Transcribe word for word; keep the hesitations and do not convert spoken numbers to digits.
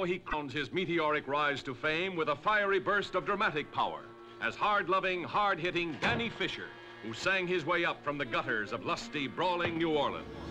Now he crowns his meteoric rise to fame with a fiery burst of dramatic power as hard-loving, hard-hitting Danny Fisher, who sang his way up from the gutters of lusty, brawling New Orleans.